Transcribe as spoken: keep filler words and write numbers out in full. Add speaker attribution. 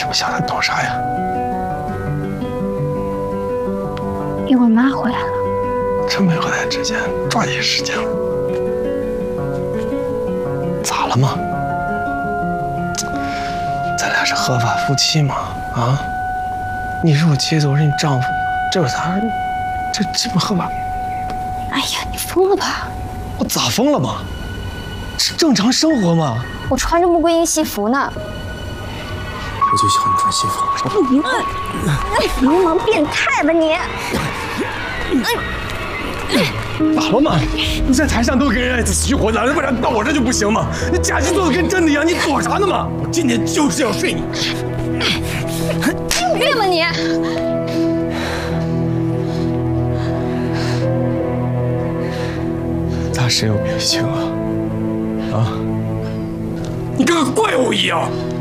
Speaker 1: 不晓得弄啥呀？
Speaker 2: 一会儿妈回来了，
Speaker 1: 这没回来之前抓紧时间了。咋了嘛？咱俩是合法夫妻嘛？啊？你是我妻子，我是你丈夫，这有啥？这这不合法？
Speaker 2: 哎呀，你疯了吧？
Speaker 1: 我咋疯了嘛？是正常生活嘛？
Speaker 2: 我穿着穆桂英西服呢。
Speaker 1: 我就喜欢你穿西服。
Speaker 2: 你流氓变态吧你！
Speaker 1: 咋了嘛？你在台上都跟人家死活的，为啥到我这就不行吗？你假戏做的跟真的一样，你躲啥呢嘛？我今天就是要睡你。
Speaker 2: 你有病吧你！
Speaker 1: 咱谁有明星啊？啊？你跟个怪物一样！